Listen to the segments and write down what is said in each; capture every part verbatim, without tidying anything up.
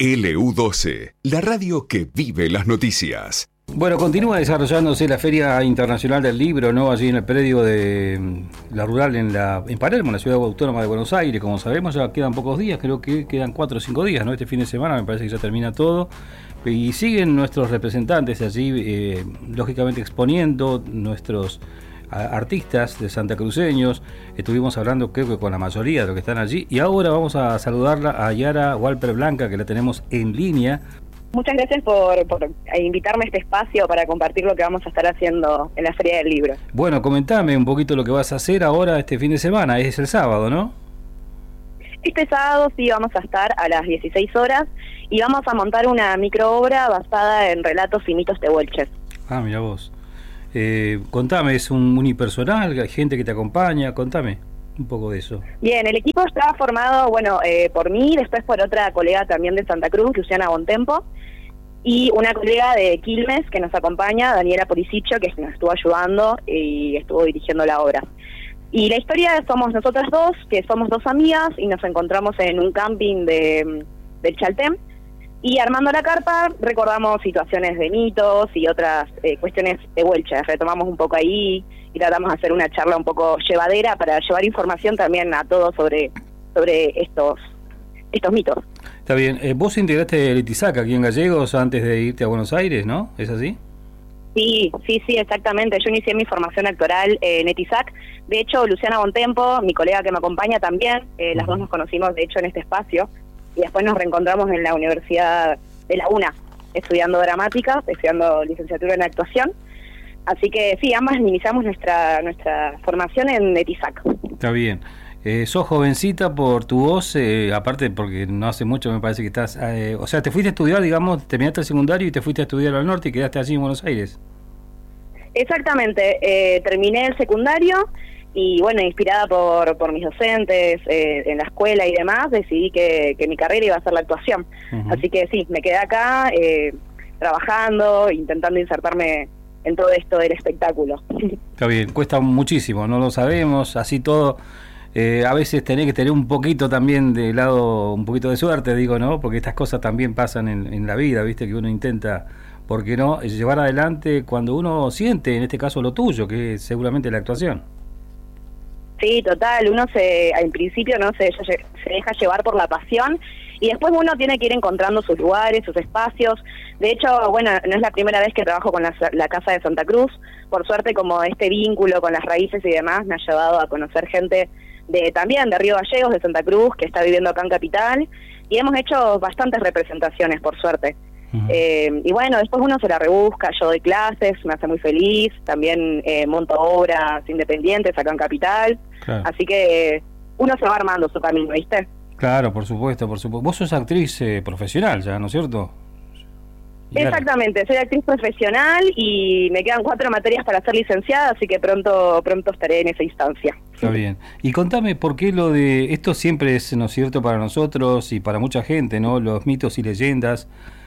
L U doce, la radio que vive las noticias. Bueno, continúa desarrollándose la Feria Internacional del Libro, ¿no? Allí en el predio de la Rural en la en Palermo, en la Ciudad Autónoma de Buenos Aires. Como sabemos, ya quedan pocos días, creo que quedan cuatro o cinco días, ¿no? Este fin de semana me parece que ya termina todo. Y siguen nuestros representantes allí, eh, lógicamente exponiendo nuestros artistas de santacruceños. Estuvimos hablando creo que con la mayoría de los que están allí, y ahora vamos a saludarla a Yara Walper Blanca, que la tenemos en línea. Muchas gracias por, por invitarme a este espacio para compartir lo que vamos a estar haciendo en la Feria del Libro. Bueno, comentame un poquito lo que vas a hacer ahora este fin de semana. Es el sábado, ¿no? Este sábado sí vamos a estar a las dieciséis horas y vamos a montar una microobra basada en relatos y mitos tehuelches. Ah, mira vos. Eh, contame, ¿es un unipersonal? ¿Hay gente que te acompaña? Contame un poco de eso. Bien, el equipo está formado, bueno, eh, por mí, después por otra colega también de Santa Cruz, Luciana Bontempo, y una colega de Quilmes que nos acompaña, Daniela Policicho, que nos estuvo ayudando y estuvo dirigiendo la obra. Y la historia somos nosotras dos, que somos dos amigas y nos encontramos en un camping de, del Chaltén, y armando la carpa recordamos situaciones de mitos y otras eh, cuestiones tehuelches. Retomamos un poco ahí y tratamos de hacer una charla un poco llevadera para llevar información también a todos sobre, sobre estos, estos mitos. Está bien. Eh, vos integraste el ITISAC aquí en Gallegos antes de irte a Buenos Aires, ¿no? ¿Es así? Sí, sí, sí, exactamente. Yo inicié mi formación actoral en ETISAC. De hecho, Luciana Bontempo, mi colega que me acompaña también, eh, las dos nos conocimos, de hecho, en este espacio. Y después nos reencontramos en la Universidad de la UNA, estudiando dramática, estudiando licenciatura en actuación. Así que sí, ambas iniciamos nuestra nuestra formación en ETISAC. Está bien. Eh, sos jovencita por tu voz, eh, aparte porque no hace mucho me parece que estás... Eh, o sea, te fuiste a estudiar, digamos, terminaste el secundario y te fuiste a estudiar al norte y quedaste allí en Buenos Aires. Exactamente. Eh, terminé el secundario y bueno, inspirada por por mis docentes eh, en la escuela y demás, decidí que, que mi carrera iba a ser la actuación. Uh-huh. Así que sí, me quedé acá eh, trabajando, intentando insertarme en todo esto del espectáculo. Está bien, cuesta muchísimo, no lo sabemos, así todo... Eh, a veces tenés que tener un poquito también de lado, un poquito de suerte, digo, ¿no? Porque estas cosas también pasan en, en la vida, ¿viste? Que uno intenta, ¿por qué no?, llevar adelante cuando uno siente, en este caso, lo tuyo, que es seguramente la actuación. Sí, total, uno se, al principio no se, se deja llevar por la pasión y después uno tiene que ir encontrando sus lugares, sus espacios. De hecho, bueno, no es la primera vez que trabajo con la, la Casa de Santa Cruz. Por suerte, como este vínculo con las raíces y demás me ha llevado a conocer gente de también de Río Gallegos, de Santa Cruz, que está viviendo acá en Capital, y hemos hecho bastantes representaciones, por suerte. Uh-huh. Eh, y bueno, después uno se la rebusca, yo doy clases, me hace muy feliz, también eh, monto obras independientes acá en Capital, claro. Así que uno se va armando su camino, ¿viste? Claro, por supuesto, por supuesto. Vos sos actriz eh, profesional ya, ¿no es cierto? Exactamente, soy actriz profesional y me quedan cuatro materias para ser licenciada, así que pronto pronto estaré en esa instancia. Está bien. Y contame por qué lo de... Esto siempre es, ¿no es cierto?, para nosotros y para mucha gente, ¿no?, los mitos y leyendas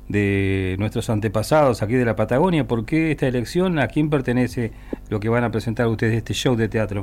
de nuestros antepasados aquí de la Patagonia. ¿Por qué esta elección? ¿A quién pertenece lo que van a presentar ustedes, este show de teatro?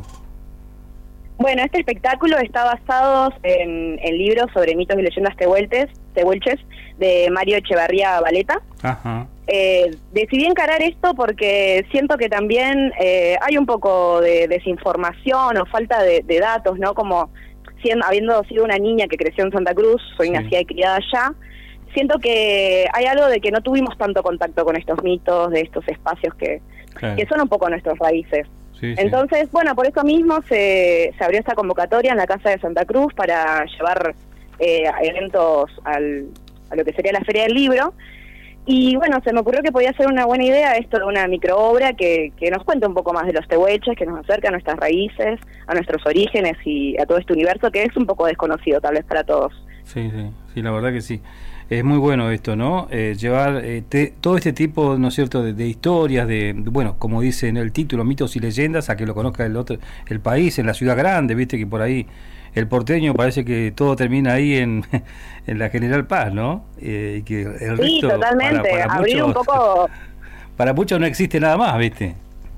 Bueno, este espectáculo está basado en, en libros sobre mitos y leyendas tehuelches, tehuelches de Mario Echevarría Valeta. Ajá. Eh, decidí encarar esto porque siento que también eh, hay un poco de desinformación o falta de, de datos, ¿no? Como siendo, habiendo sido una niña que creció en Santa Cruz, soy sí. nacida y criada allá, siento que hay algo de que no tuvimos tanto contacto con estos mitos, de estos espacios que, claro. que son un poco nuestras raíces. Sí, Entonces, sí. bueno, por eso mismo se, se abrió esta convocatoria en la Casa de Santa Cruz para llevar eh, eventos al, a lo que sería la Feria del Libro. Y bueno, se me ocurrió que podía ser una buena idea esto de una microobra que, que nos cuente un poco más de los tehuelches, que nos acerque a nuestras raíces, a nuestros orígenes y a todo este universo que es un poco desconocido tal vez para todos. Sí, sí, sí, la verdad que sí. Es muy bueno esto, ¿no? Eh, llevar eh, te, todo este tipo, ¿no es cierto?, de, de historias, de, de, bueno, como dice en el título, mitos y leyendas, a que lo conozca el otro, el país, en la ciudad grande, viste que por ahí el porteño parece que todo termina ahí en, en la General Paz, ¿no? Eh, y que el sí, resto, totalmente, para, para abrir muchos, un poco... Para muchos no existe nada más, ¿viste?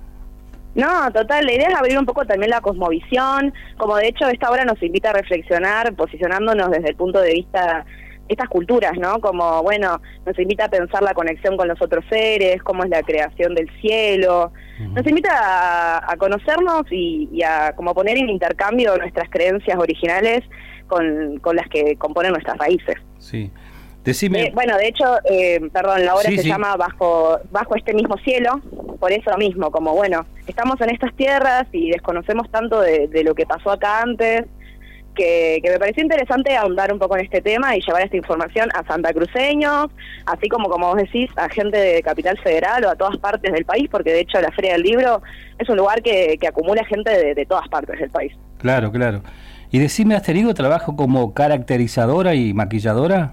No, total, la idea es abrir un poco también la cosmovisión, como de hecho esta obra nos invita a reflexionar, posicionándonos desde el punto de vista estas culturas, ¿no? Como, bueno, nos invita a pensar la conexión con los otros seres, cómo es la creación del cielo. Uh-huh. Nos invita a, a conocernos y, y a como poner en intercambio nuestras creencias originales con, con las que componen nuestras raíces. Sí. Decime... Eh, bueno, de hecho, eh, perdón, la obra sí, se sí. llama Bajo bajo este mismo cielo, por eso mismo, como bueno, estamos en estas tierras y desconocemos tanto de, de lo que pasó acá antes, que, que me pareció interesante ahondar un poco en este tema y llevar esta información a santacruceños, así como, como vos decís, a gente de Capital Federal o a todas partes del país, porque de hecho la Feria del Libro es un lugar que, que acumula gente de, de todas partes del país. Claro, claro. Y decime, ¿has tenido trabajo como caracterizadora y maquilladora?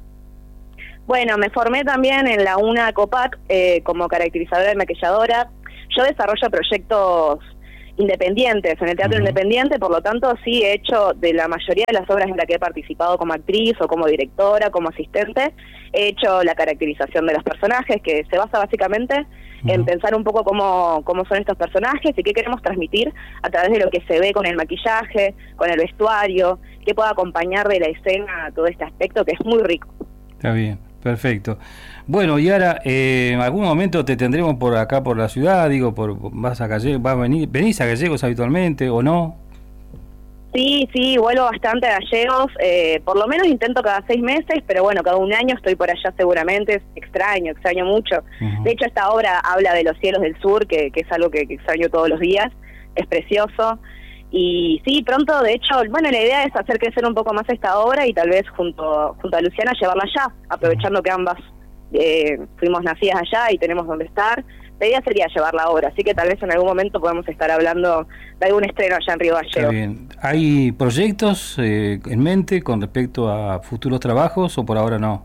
Bueno, me formé también en la UNA COPAC eh, como caracterizadora y maquilladora. Yo desarrollo proyectos independientes en el teatro uh-huh. independiente, por lo tanto sí he hecho de la mayoría de las obras en las que he participado como actriz o como directora, como asistente, he hecho la caracterización de los personajes, que se basa básicamente uh-huh. en pensar un poco cómo, cómo son estos personajes y qué queremos transmitir a través de lo que se ve con el maquillaje, con el vestuario, qué puede acompañar de la escena todo este aspecto que es muy rico. Está bien. Perfecto. Bueno, y ahora, eh, en algún momento te tendremos por acá, por la ciudad, digo, por vas a Gallegos, vas a venir, ¿venís a Gallegos habitualmente o no? Sí, sí, vuelvo bastante a Gallegos, eh, por lo menos intento cada seis meses, pero bueno, cada un año estoy por allá seguramente, extraño, extraño mucho. Uh-huh. De hecho, esta obra habla de los cielos del sur, que, que es algo que, que extraño todos los días, es precioso. Y sí, pronto, de hecho, bueno, la idea es hacer crecer un poco más esta obra y tal vez junto junto a Luciana llevarla allá, aprovechando que ambas eh, fuimos nacidas allá y tenemos donde estar. La idea sería llevar la obra, así que tal vez en algún momento podemos estar hablando de algún estreno allá en Río Gallegos. Está bien. ¿Hay proyectos eh, en mente con respecto a futuros trabajos o por ahora no?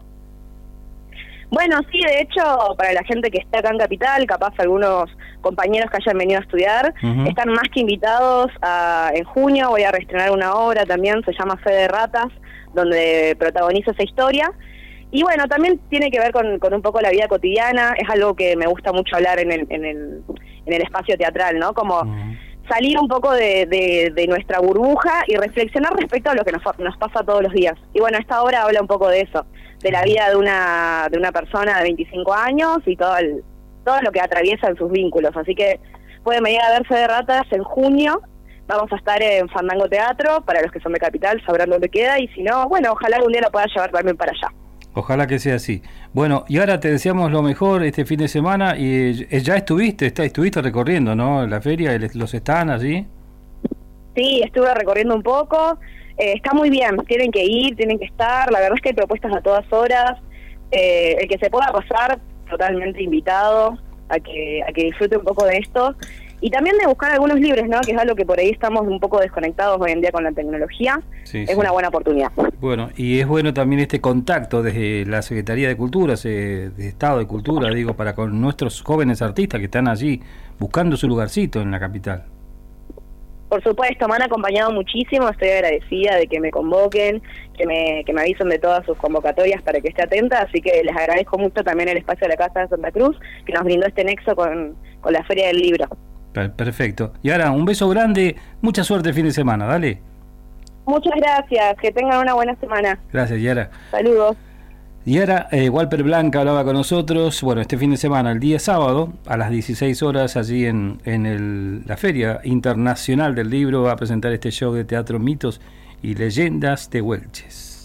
Bueno, sí, de hecho, para la gente que está acá en Capital, capaz algunos compañeros que hayan venido a estudiar, uh-huh. están más que invitados a, en junio voy a reestrenar una obra también, se llama Fe de Ratas, donde protagonizo esa historia. Y bueno, también tiene que ver con, con un poco la vida cotidiana, es algo que me gusta mucho hablar en el, en el, en el espacio teatral, ¿no? Como uh-huh. salir un poco de, de, de nuestra burbuja y reflexionar respecto a lo que nos, nos pasa todos los días. Y bueno, esta obra habla un poco de eso, de la vida de una de una persona de veinticinco años y todo el, todo lo que atraviesa en sus vínculos. Así que pueden venir a verse de Ratas en junio. Vamos a estar en Fandango Teatro, para los que son de Capital sabrán dónde queda, y si no, bueno, ojalá algún día lo pueda llevar también para allá. Ojalá que sea así. Bueno, y ahora te deseamos lo mejor este fin de semana, y ya estuviste, está, estuviste recorriendo, ¿no? La feria, los están allí. Sí, estuve recorriendo un poco. Eh, está muy bien, tienen que ir, tienen que estar, la verdad es que hay propuestas a todas horas, eh, el que se pueda pasar, totalmente invitado a que a que disfrute un poco de esto, y también de buscar algunos libros, ¿no? Que es algo que por ahí estamos un poco desconectados hoy en día con la tecnología, sí, es sí. una buena oportunidad. Bueno, y es bueno también este contacto desde la Secretaría de Cultura, de Estado de Cultura, digo, para con nuestros jóvenes artistas que están allí buscando su lugarcito en la capital. Por supuesto, me han acompañado muchísimo, estoy agradecida de que me convoquen, que me que me avisen de todas sus convocatorias para que esté atenta, así que les agradezco mucho también el espacio de la Casa de Santa Cruz, que nos brindó este nexo con, con la Feria del Libro. Perfecto. Y ahora, un beso grande, mucha suerte el fin de semana, dale. Muchas gracias, que tengan una buena semana. Gracias, Yara. Saludos. Y ahora, eh, Walper Blanca hablaba con nosotros, bueno, este fin de semana, el día sábado, a las dieciséis horas, allí en, en el, la Feria Internacional del Libro, va a presentar este show de teatro Mitos y Leyendas Tehuelches.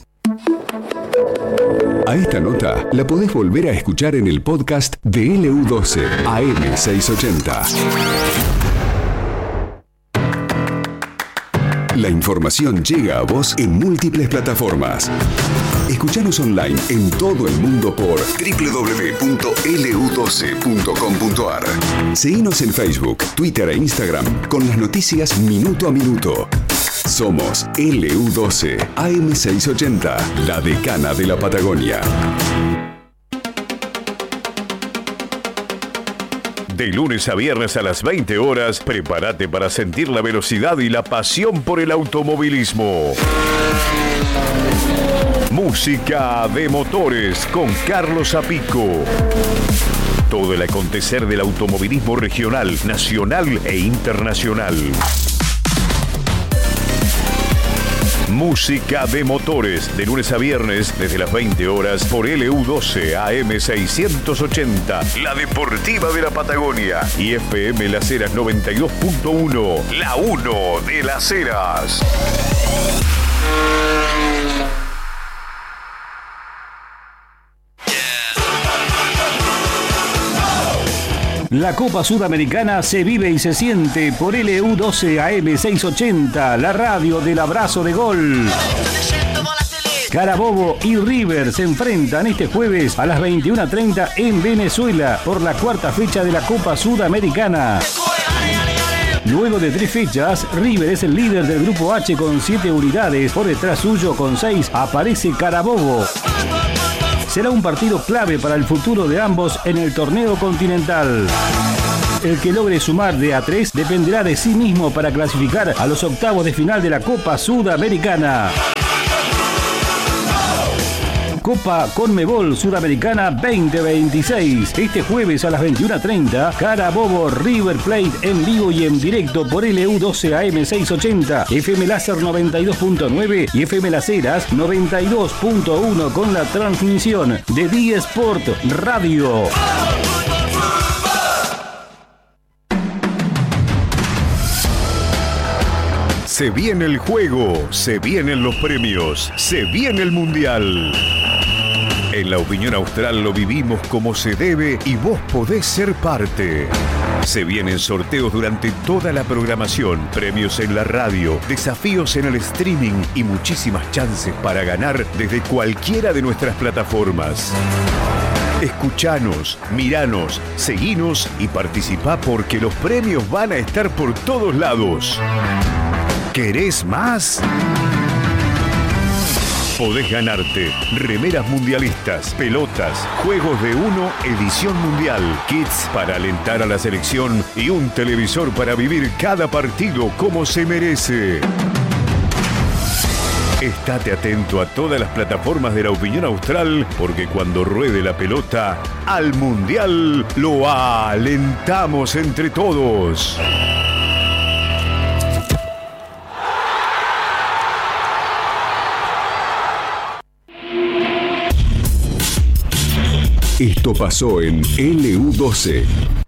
A esta nota la podés volver a escuchar en el podcast de L U doce A M seiscientos ochenta. La información llega a vos en múltiples plataformas. Escuchanos online en todo el mundo por doble u doble u doble u punto L U doce punto com punto A R. Seguinos en Facebook, Twitter e Instagram con las noticias minuto a minuto. Somos L U doce A M seiscientos ochenta, la decana de la Patagonia. De lunes a viernes a las veinte horas, prepárate para sentir la velocidad y la pasión por el automovilismo. Música de motores con Carlos Apico. Todo el acontecer del automovilismo regional, nacional e internacional. Música de motores, de lunes a viernes, desde las veinte horas, por L U doce A M seiscientos ochenta, la deportiva de la Patagonia, y F M Las Heras noventa y dos punto uno, la uno de Las Heras. La Copa Sudamericana se vive y se siente por L U doce A M seiscientos ochenta, la radio del abrazo de gol. Carabobo y River se enfrentan este jueves a las veintiuna treinta en Venezuela por la cuarta fecha de la Copa Sudamericana. Luego de tres fechas, River es el líder del grupo H con siete unidades. Por detrás suyo con seis aparece Carabobo. Será un partido clave para el futuro de ambos en el torneo continental. El que logre sumar de a tres dependerá de sí mismo para clasificar a los octavos de final de la Copa Sudamericana. Copa Conmebol Sudamericana veinte veintiséis. Este jueves a las veintiuna treinta, Carabobo River Plate en vivo y en directo por L U doce A M seiscientos ochenta, F M Láser noventa y dos punto nueve y F M Las Heras noventa y dos punto uno con la transmisión de D Sport Radio. Se viene el juego, se vienen los premios, se viene el Mundial. En La Opinión Austral lo vivimos como se debe y vos podés ser parte. Se vienen sorteos durante toda la programación, premios en la radio, desafíos en el streaming y muchísimas chances para ganar desde cualquiera de nuestras plataformas. Escuchanos, miranos, seguinos y participá porque los premios van a estar por todos lados. ¿Querés más? Podés ganarte remeras mundialistas, pelotas, juegos de uno, edición mundial, kits para alentar a la selección y un televisor para vivir cada partido como se merece. Estate atento a todas las plataformas de La Opinión Austral porque cuando ruede la pelota, al Mundial lo alentamos entre todos. Esto pasó en L U doce.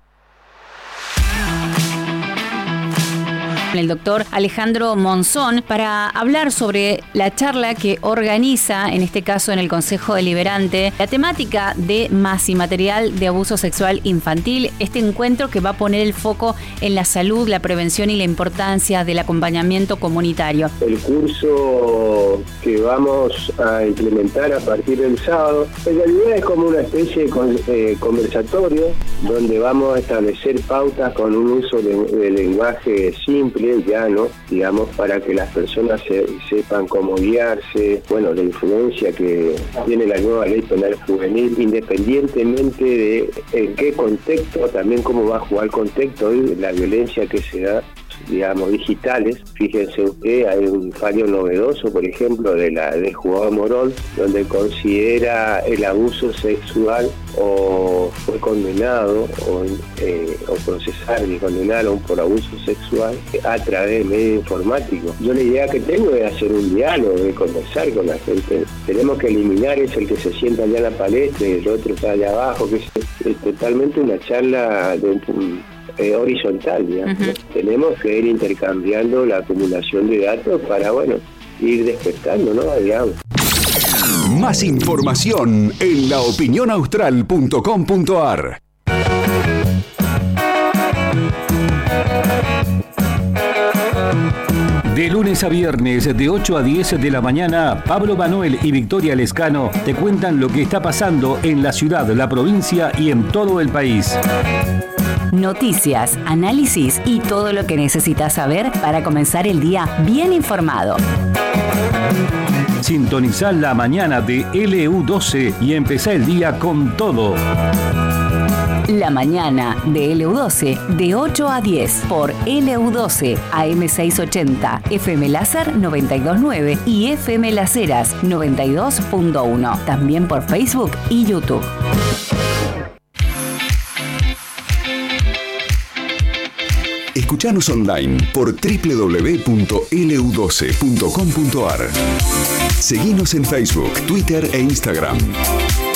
El doctor Alejandro Monzón para hablar sobre la charla que organiza, en este caso en el Consejo Deliberante, la temática de Más y Material de Abuso Sexual Infantil, este encuentro que va a poner el foco en la salud, la prevención y la importancia del acompañamiento comunitario. El curso que vamos a implementar a partir del sábado, en realidad es como una especie de con, eh, conversatorio donde vamos a establecer pautas con un uso de, de lenguaje simple, llano, digamos, para que las personas se, sepan cómo guiarse, bueno, la influencia que tiene la nueva ley penal juvenil, independientemente de en qué contexto, también cómo va a jugar el contexto y la violencia que se da, digamos, digitales. Fíjense usted, hay un fallo novedoso, por ejemplo, de la del jugador Morón, donde considera el abuso sexual o fue condenado o, eh, o procesado y condenaron por abuso sexual a través de medios informáticos. Yo la idea que tengo es hacer un diálogo, de conversar con la gente. Tenemos que eliminar ese el que se sienta allá en la palestra y el otro está allá abajo, que es, es totalmente una charla de un, Eh, horizontal, digamos. Uh-huh. Tenemos que ir intercambiando la acumulación de datos para, bueno, ir despertando, ¿no? Digamos. Más información en la opinión austral punto com punto a r. De lunes a viernes, de ocho a diez de la mañana, Pablo Manuel y Victoria Lescano te cuentan lo que está pasando en la ciudad, la provincia y en todo el país. Noticias, análisis y todo lo que necesitas saber para comenzar el día bien informado. Sintonizá la mañana de L U doce y empezá el día con todo. La mañana de L U doce de ocho a diez por L U doce A M seiscientos ochenta, F M Láser noventa y dos punto nueve y F M Las Heras noventa y dos punto uno. También por Facebook y YouTube. Escuchanos online por doble u doble u doble u punto ele u doce punto com punto a r. Seguinos en Facebook, Twitter e Instagram.